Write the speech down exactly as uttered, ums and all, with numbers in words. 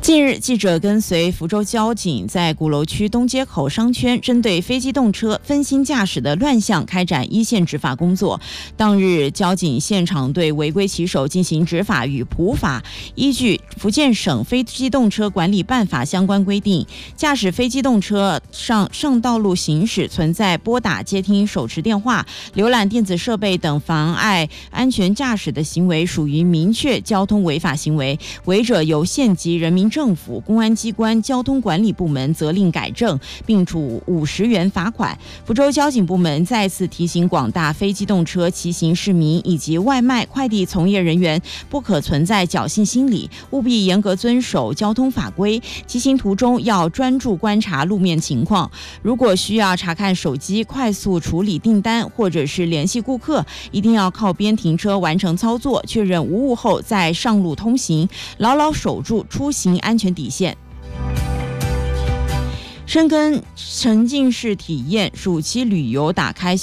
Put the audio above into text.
近日，记者跟随福州交警在鼓楼区东街口商圈针对非机动车分心驾驶的乱象开展一线执法工作。当日，交警现场对违规骑手进行执法与普法，依据福建省非机动车管理办法相关规定，驾驶非机动车上上道路行驶存在拨打、接听手持电话、浏览电子设备等妨碍安全驾驶的行为，属于明确交通违法行为，违者由县级人民政府、公安机关、交通管理部门责令改正，并处五十元罚款。福州交警部门再次提醒广大非机动车骑行市民以及外卖、快递从业人员，不可存在侥幸心理，务必严格遵守交通法规。骑行途中要专注观察路面情况，如果需要查看手机、快速处理订单或者是联系顾客，一定要靠边停车完成操作，确认无误后再上路通行，牢牢守住出行安全底线。深耕沉浸式体验，暑期旅游打开